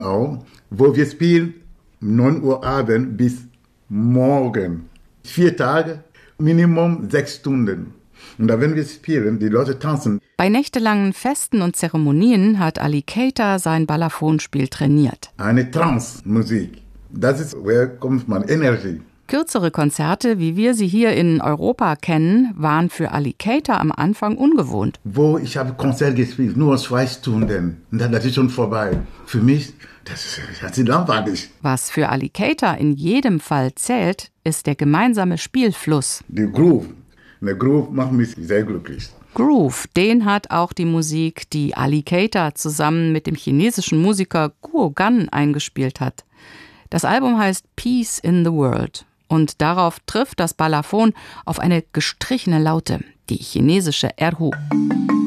auch, wo wir spielen 9 Uhr abends bis morgen. 4 Tage, Minimum 6 Stunden. Und da, wenn wir spielen, die Leute tanzen. Bei nächtelangen Festen und Zeremonien hat Ali Keita sein Balafon-Spiel trainiert. Eine Trance-Musik. Das ist, woher kommt man Energie. Kürzere Konzerte, wie wir sie hier in Europa kennen, waren für Ali Keita am Anfang ungewohnt. Wo ich habe Konzert gespielt, nur 2 Stunden. Und dann, das ist schon vorbei. Für mich, das ist langweilig. Was für Ali Keita in jedem Fall zählt, ist der gemeinsame Spielfluss. Der Groove. Der Groove macht mich sehr glücklich. Groove, den hat auch die Musik, die Ali Keita zusammen mit dem chinesischen Musiker Guo Gan eingespielt hat. Das Album heißt Peace in the World. Und darauf trifft das Balafon auf eine gestrichene Laute, die chinesische Erhu.